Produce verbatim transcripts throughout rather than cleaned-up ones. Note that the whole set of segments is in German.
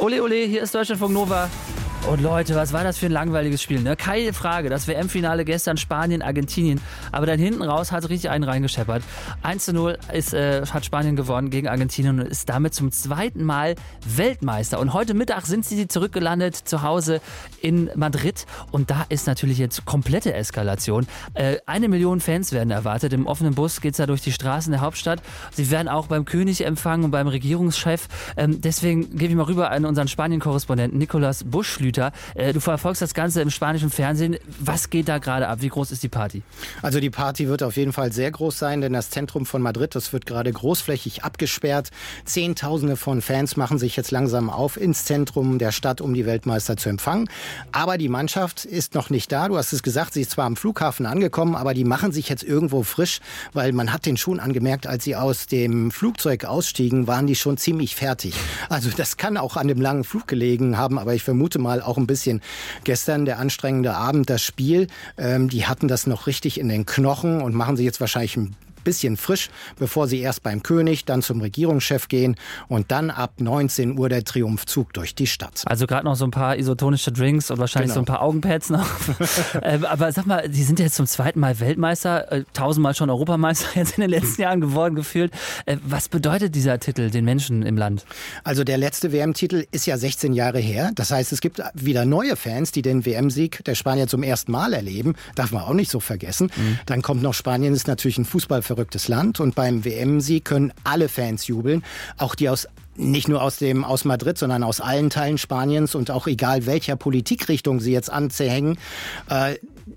Ole, ole, hier ist Deutschlandfunk Nova. Und Leute, was war das für ein langweiliges Spiel, ne? Keine Frage, das W M-Finale gestern Spanien, Argentinien. Aber dann hinten raus hat richtig einen reingescheppert. eins zu null ist, äh, hat Spanien gewonnen gegen Argentinien und ist damit zum zweiten Mal Weltmeister. Und heute Mittag sind sie zurückgelandet zu Hause in Madrid. Und da ist natürlich jetzt komplette Eskalation. Äh, eine Million Fans werden erwartet. Im offenen Bus geht es da durch die Straßen der Hauptstadt. Sie werden auch beim König empfangen und beim Regierungschef. Ähm, deswegen gebe ich mal rüber an unseren Spanien-Korrespondenten Nicolas Buschlüter. Du verfolgst das Ganze im spanischen Fernsehen. Was geht da gerade ab? Wie groß ist die Party? Also die Party wird auf jeden Fall sehr groß sein, denn das Zentrum von Madrid, das wird gerade großflächig abgesperrt. Zehntausende von Fans machen sich jetzt langsam auf ins Zentrum der Stadt, um die Weltmeister zu empfangen. Aber die Mannschaft ist noch nicht da. Du hast es gesagt, sie ist zwar am Flughafen angekommen, aber die machen sich jetzt irgendwo frisch, weil man hat den schon angemerkt, als sie aus dem Flugzeug ausstiegen, waren die schon ziemlich fertig. Also das kann auch an dem langen Flug gelegen haben, aber ich vermute mal auch ein bisschen gestern der anstrengende Abend, das Spiel. Ähm, die hatten das noch richtig in den Knochen und machen sich jetzt wahrscheinlich ein bisschen frisch, bevor sie erst beim König, dann zum Regierungschef gehen und dann ab neunzehn Uhr der Triumphzug durch die Stadt. Also gerade noch so ein paar isotonische Drinks und wahrscheinlich genau. so ein paar Augenpads noch. ähm, aber sag mal, die sind jetzt zum zweiten Mal Weltmeister, äh, tausendmal schon Europameister jetzt in den letzten Jahren geworden gefühlt. Äh, was bedeutet dieser Titel den Menschen im Land? Also der letzte W M-Titel ist ja sechzehn Jahre her. Das heißt, es gibt wieder neue Fans, die den W M-Sieg der Spanier zum ersten Mal erleben. Darf man auch nicht so vergessen. Mhm. Dann kommt noch Spanien, ist natürlich ein Fußball verrücktes Land und beim W M-Sieg können alle Fans jubeln, auch die aus nicht nur aus dem aus Madrid, sondern aus allen Teilen Spaniens und auch egal welcher Politikrichtung sie jetzt anhängen. Äh,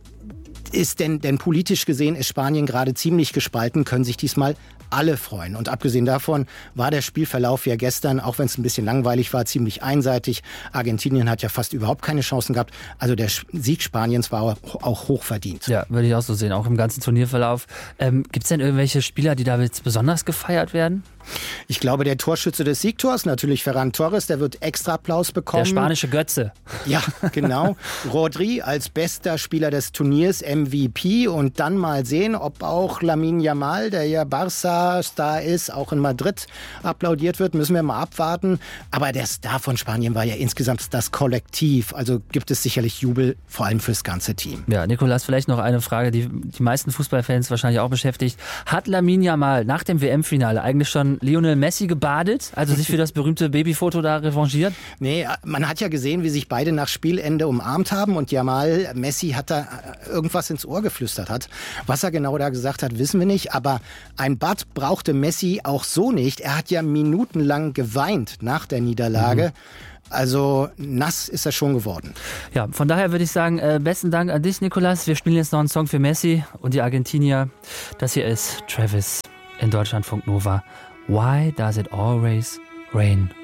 ist denn, denn politisch gesehen ist Spanien gerade ziemlich gespalten, können sich diesmal alle freuen. Und abgesehen davon war der Spielverlauf ja gestern, auch wenn es ein bisschen langweilig war, ziemlich einseitig. Argentinien hat ja fast überhaupt keine Chancen gehabt. Also der Sieg Spaniens war auch hoch verdient. Ja, würde ich auch so sehen, auch im ganzen Turnierverlauf. Ähm, gibt es denn irgendwelche Spieler, die da jetzt besonders gefeiert werden? Ich glaube, der Torschütze des Siegtors, natürlich Ferran Torres, der wird extra Applaus bekommen. Der spanische Götze. Ja, genau. Rodri als bester Spieler des Turniers, M V P. Und dann mal sehen, ob auch Lamine Yamal, der ja Barca-Star ist, auch in Madrid applaudiert wird. Müssen wir mal abwarten. Aber der Star von Spanien war ja insgesamt das Kollektiv. Also gibt es sicherlich Jubel, vor allem fürs ganze Team. Ja, Nicolas, vielleicht noch eine Frage, die die meisten Fußballfans wahrscheinlich auch beschäftigt. Hat Lamine Yamal nach dem W M-Finale eigentlich schon Lionel Messi gebadet, also sich für das berühmte Babyfoto da revanchiert? Nee, man hat ja gesehen, wie sich beide nach Spielende umarmt haben und Yamal, Messi hat da irgendwas ins Ohr geflüstert hat. Was er genau da gesagt hat, wissen wir nicht, aber ein Bad brauchte Messi auch so nicht. Er hat ja minutenlang geweint nach der Niederlage. Mhm. Also nass ist er schon geworden. Ja, von daher würde ich sagen, äh, besten Dank an dich, Nicolas. Wir spielen jetzt noch einen Song für Messi und die Argentinier. Das hier ist Travis in Deutschlandfunk Nova. Why does it always rain?